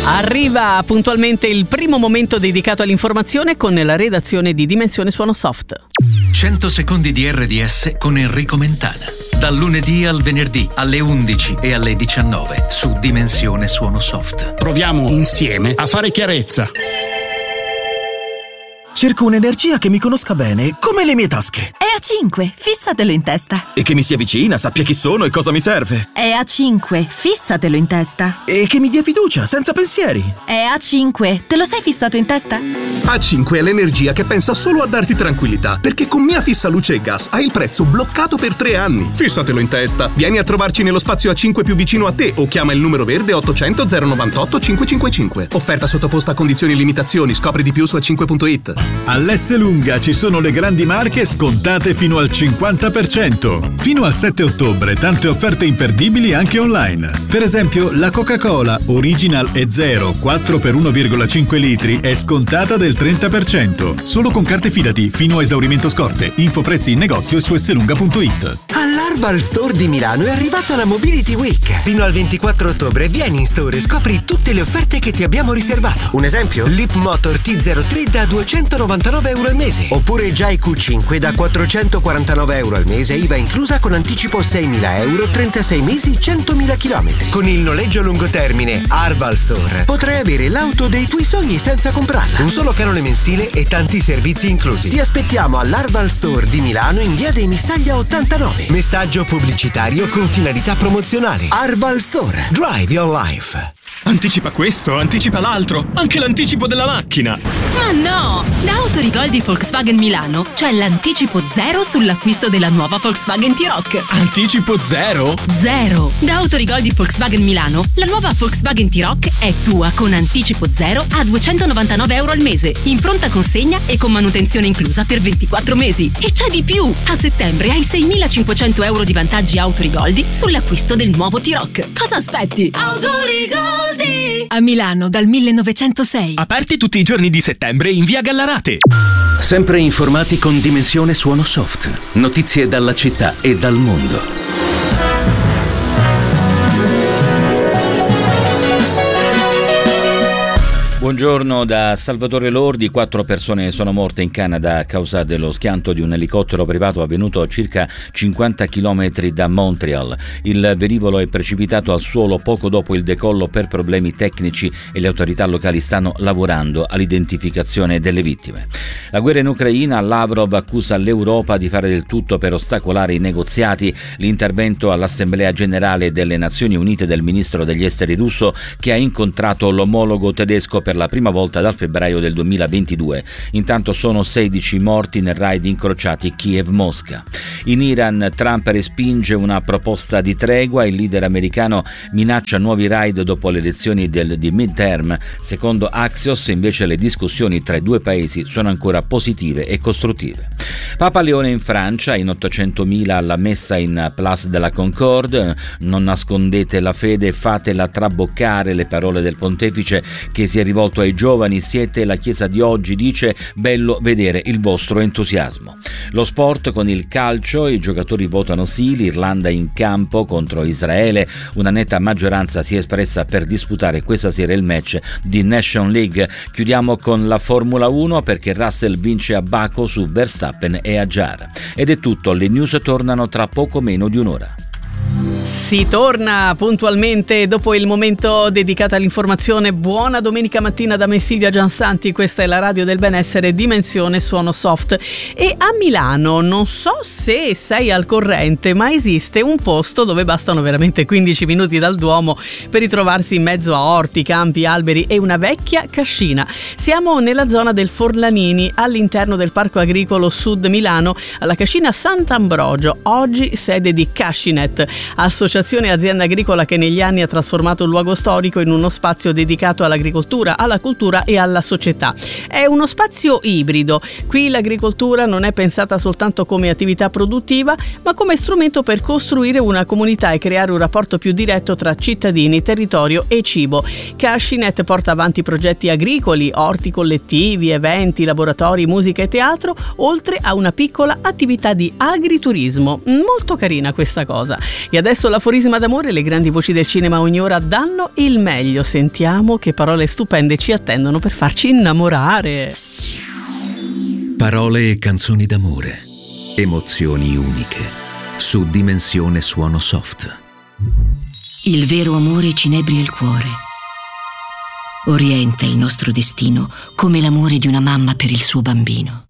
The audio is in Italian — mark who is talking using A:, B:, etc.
A: Arriva puntualmente il primo momento dedicato all'informazione con la redazione di Dimensione Suono Soft.
B: 100 secondi di RDS con Enrico Mentana. Dal lunedì al venerdì alle 11 e alle 19 su Dimensione Suono Soft.
C: Proviamo insieme a fare chiarezza.
D: Cerco un'energia che mi conosca bene, come le mie tasche.
E: EA5, fissatelo in testa.
D: E che mi sia vicina, sappia chi sono e cosa mi serve.
E: EA5, fissatelo in testa.
D: E che mi dia fiducia, senza pensieri.
E: EA5, te lo sei fissato in testa?
F: A5 è l'energia che pensa solo a darti tranquillità, perché con Mia Fissa Luce e Gas hai il prezzo bloccato per 3 anni. Fissatelo in testa. Vieni a trovarci nello spazio A5 più vicino a te o chiama il numero verde 800 098 555. Offerta sottoposta a condizioni e limitazioni. Scopri di più su a5.it.
G: All'Esselunga ci sono le grandi marche scontate fino al 50%. Fino al 7 ottobre tante offerte imperdibili anche online. Per esempio la Coca-Cola Original e Zero 4 per 1,5 litri è scontata del 30%. Solo con carte Fidati fino a esaurimento scorte. Info prezzi in negozio e su esselunga.it.
H: All'Arval Store di Milano è arrivata la Mobility Week. Fino al 24 ottobre vieni in store e scopri tutte le offerte che ti abbiamo riservato. Un esempio? Leap Motor T03 da 299 euro al mese. Oppure Jai Q5 da 449 euro al mese, IVA inclusa con anticipo 6.000 euro, 36 mesi, 100.000 km. Con il noleggio a lungo termine Arval Store potrai avere l'auto dei tuoi sogni senza comprarla. Un solo canone mensile e tanti servizi inclusi. Ti aspettiamo all'Arval Store di Milano in via dei Missaglia 89. Messaggio pubblicitario con finalità promozionale. Arval Store. Drive your life.
I: Anticipa questo, anticipa l'altro, anche l'anticipo della macchina.
J: Ma no! Da Autorigol di Volkswagen Milano c'è l'anticipo zero sull'acquisto della nuova Volkswagen T-Roc.
I: Anticipo zero?
J: Zero! Da Autorigol di Volkswagen Milano la nuova Volkswagen T-Roc è tua con anticipo zero a 299 euro al mese, in pronta consegna e con manutenzione inclusa per 24 mesi. E c'è di più! A settembre hai 6.500 euro di vantaggi Autorigoldi sull'acquisto del nuovo T-Roc. Cosa aspetti? Autorigoldi!
E: A Milano dal 1906.
I: Aperti tutti i giorni di settembre in via Gallarate.
B: Sempre informati con Dimensione Suono Soft. Notizie dalla città e dal mondo.
K: Buongiorno da Salvatore Lordi. 4 persone sono morte in Canada a causa dello schianto di un elicottero privato avvenuto a circa 50 km da Montreal. Il velivolo è precipitato al suolo poco dopo il decollo per problemi tecnici e le autorità locali stanno lavorando all'identificazione delle vittime. La guerra in Ucraina, Lavrov accusa l'Europa di fare del tutto per ostacolare i negoziati. L'intervento all'Assemblea Generale delle Nazioni Unite del ministro degli esteri russo, che ha incontrato l'omologo tedesco per la prima volta dal febbraio del 2022. Intanto sono 16 morti nel raid incrociati Kiev-Mosca. In Iran Trump respinge una proposta di tregua, il leader americano minaccia nuovi raid dopo le elezioni di midterm. Secondo Axios invece le discussioni tra i due paesi sono ancora positive e costruttive. Papa Leone in Francia, in 800.000 alla messa in Place de la Concorde. Non nascondete la fede, fatela traboccare, le parole del pontefice che si è rivolto ai giovani. Siete la Chiesa di oggi, dice, bello vedere il vostro entusiasmo. Lo sport con il calcio, i giocatori votano sì, l'Irlanda in campo contro Israele, una netta maggioranza si è espressa per disputare questa sera il match di Nation League. Chiudiamo con la Formula 1 perché Russell vince a Baku su Verstappen e Hadjar. Ed è tutto, le news tornano tra poco meno di un'ora.
A: Si torna puntualmente dopo il momento dedicato all'informazione. Buona domenica mattina da me Silvia Giansanti, questa è la radio del benessere Dimensione Suono Soft. E a Milano, non so se sei al corrente, ma esiste un posto dove bastano veramente 15 minuti dal Duomo per ritrovarsi in mezzo a orti, campi, alberi e una vecchia cascina. Siamo nella zona del Forlanini, all'interno del Parco Agricolo Sud Milano, alla cascina Sant'Ambrogio, oggi sede di Cascinet, associazione azienda agricola che negli anni ha trasformato il luogo storico in uno spazio dedicato all'agricoltura, alla cultura e alla società. È uno spazio ibrido. Qui l'agricoltura non è pensata soltanto come attività produttiva, ma come strumento per costruire una comunità e creare un rapporto più diretto tra cittadini, territorio e cibo. Cascinet porta avanti progetti agricoli, orti collettivi, eventi, laboratori, musica e teatro, oltre a una piccola attività di agriturismo. Molto carina questa cosa. E adesso Attraverso l'aforisma d'amore le grandi voci del cinema ogni ora danno il meglio. Sentiamo che parole stupende ci attendono per farci innamorare.
B: Parole e canzoni d'amore. Emozioni uniche. Su Dimensione Suono Soft.
L: Il vero amore ci inebria il cuore. Orienta il nostro destino come l'amore di una mamma per il suo bambino.